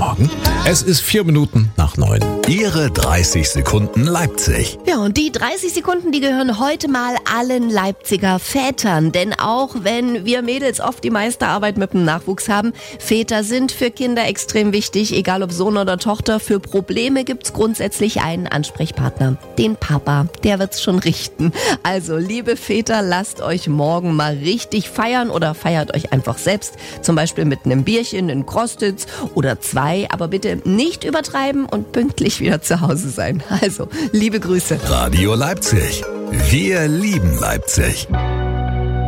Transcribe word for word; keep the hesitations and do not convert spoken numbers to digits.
Morgen. Es ist vier Minuten nach neun. Ihre dreißig Sekunden Leipzig. Ja, und die dreißig Sekunden, die gehören heute mal allen Leipziger Vätern. Denn auch wenn wir Mädels oft die meiste Arbeit mit dem Nachwuchs haben, Väter sind für Kinder extrem wichtig, egal ob Sohn oder Tochter. Für Probleme gibt's grundsätzlich einen Ansprechpartner, den Papa. Der wird's schon richten. Also, liebe Väter, lasst euch morgen mal richtig feiern oder feiert euch einfach selbst. Zum Beispiel mit einem Bierchen in Krostitz oder zwei. Aber bitte nicht übertreiben und pünktlich wieder zu Hause sein. Also, liebe Grüße. Radio Leipzig. Wir lieben Leipzig.